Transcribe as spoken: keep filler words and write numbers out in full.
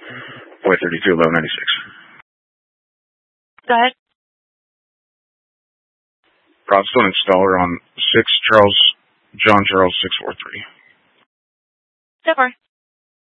Y thirty-two eleven ninety-six. Go ahead. Broadstone installer on six Charles, John Charles six four three. So far.